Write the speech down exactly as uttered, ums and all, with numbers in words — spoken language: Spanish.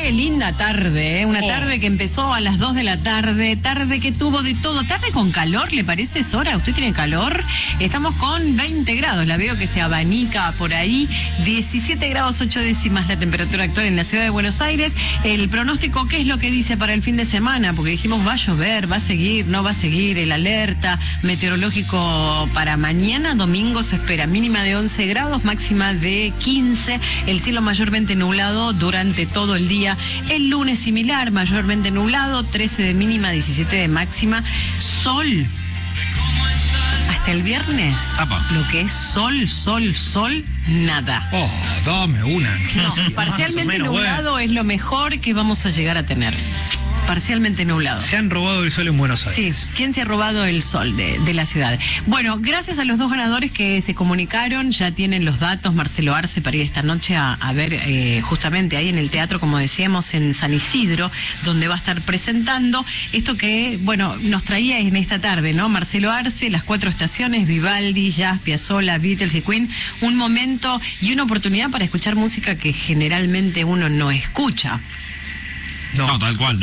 Qué linda tarde, ¿eh? Una oh. tarde que empezó a las dos de la tarde, tarde que tuvo de todo, tarde con calor, ¿le parece, Sora? ¿Usted tiene calor? Estamos con veinte grados, la veo que se abanica por ahí, diecisiete grados ocho décimas la temperatura actual en la ciudad de Buenos Aires. El pronóstico, ¿qué es lo que dice para el fin de semana? Porque dijimos, va a llover, va a seguir, no va a seguir, el alerta meteorológico para mañana, domingo, se espera mínima de once grados, máxima de quince, el cielo mayormente nublado durante todo el día. El lunes similar, mayormente nublado, trece de mínima, diecisiete de máxima. Sol. Hasta el viernes, Apa. lo que es sol, sol, sol, nada. Oh, dame una. No, parcialmente nublado bueno. es lo mejor que vamos a llegar a tener. Parcialmente nublado. Se han robado el sol en Buenos Aires. Sí, ¿quién se ha robado el sol de, de la ciudad? Bueno, gracias a los dos ganadores que se comunicaron, ya tienen los datos, Marcelo Arce, para ir esta noche a, a ver eh, justamente ahí en el teatro, como decíamos, en San Isidro, donde va a estar presentando esto que, bueno, nos traía en esta tarde, ¿no? Marcelo Arce, Las Cuatro Estaciones, Vivaldi, Jazz, Piazzolla, Beatles y Queen, un momento y una oportunidad para escuchar música que generalmente uno no escucha. No, no tal cual.